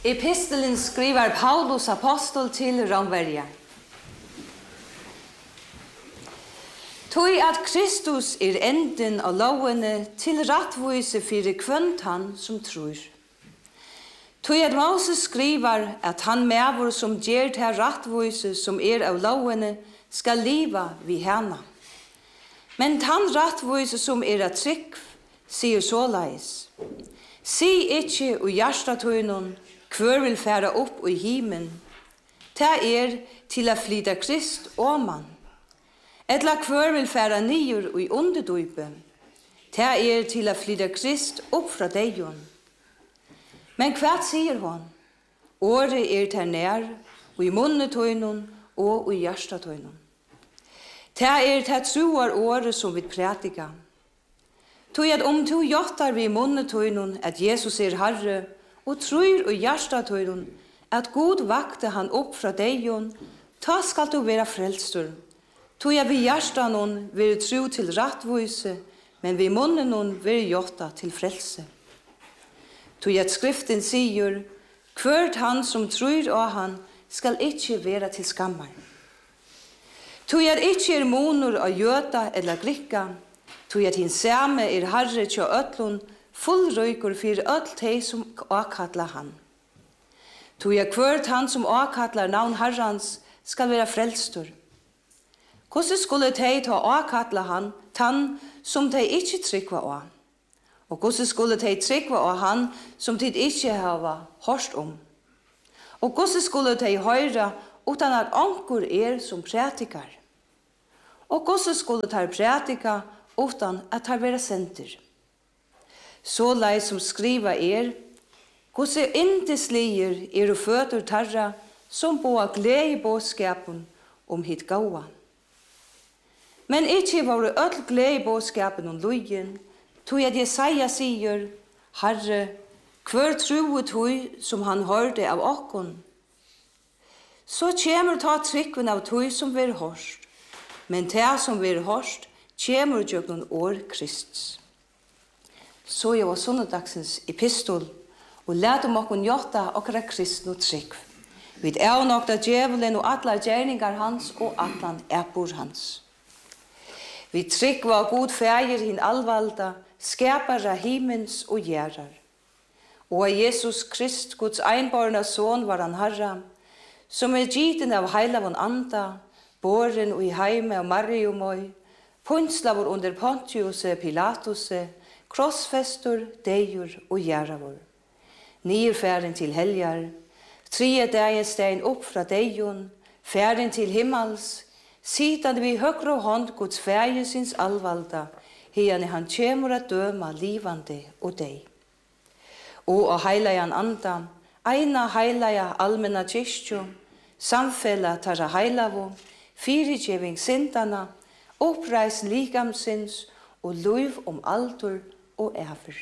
Epistelen skriver Paulus apostel til Romverja. Tøy at Kristus enden av lovene til rattvise for kvønt han som tror. Tøy at Moses skriver at han medvor som gjør til rattvise som av lovene skal liva vi henne. Men han rattvise som av trygg sier såleis. Si ikke og hjertetøynen hver vil fære opp i himen. Ta til å flyte Krist og mann. Etla hver vil fære nyer i underdype. Ta til å flyte Krist opp fra deion. Men hva sier hon? Året til nær, og i munnetøynen og i hjertetøynen. Ta til troar året som vi prætika. Tog at du gjottar vi munnetøynen at Jesus Herre, og tror og hjertetøyren at Gud vakte han opp fra deion, ta skal du være frelstur. Tog jeg vi hjertan vil tro til rattvise, men vi munnen vil gjotta til frelse. Tog at skriften sier, hvert han som tror av han skal ikke være til skammer. Tog at ikke monor av jøda eller grikka, tog at hin same herre til øtlun, full røyker for alt de som åkattler han. Tog jeg hvert han som åkattler navn herrans skal være frelstur. Hvordan skulle de ta åkattler han, tann som de ikke tryggva av? Og hvordan skulle de tryggva av han som de ikke hava hørt om? Og hvordan skulle de høre utan at anker som prætikar? Og hvordan skulle de prætika utan at de være senter? Så lei som skriva hvordan indeslier og føtter tarra som på glede i båtskapen om hitt gaua. Men ikke var det ødel glede i båtskapen om løyen, tog at Jesaja sier, Herre, hver troet tog som han hørte av okkon. Så kommer ta trykken av tog som vi hørst, men det som vi hørst, kommer jo noen år Kristus. Så jeg var sunnedagsens epistol, og lærte om okken gjøtta okkara kristne trygg. Vi nokta djevelen og atla gjerningar hans og atlan epor hans. Vi trygg var god feir hin allvalda, skapara himens og gjerar. Og av Jesus Krist, Guds einborna son, var han herra, som giten av heilavon anda, boren og i heime av Mariumoi, puntslavor under Pontius Pilatus, krossfestor, deier og gjeravor. Nierfæren til heljar, tredje dagen stein opp fra deion, færen til himmels, sidan vi høyre hånd Guds fæjesins allvalda, hiane han kjemur at døma livande og dei. Og av heilajan anda, eina heilaja almenna kyrkjo, samfella tarra heilavo, fyrirgjeving sindana, oppreis likamsins og luiv aldur og efer.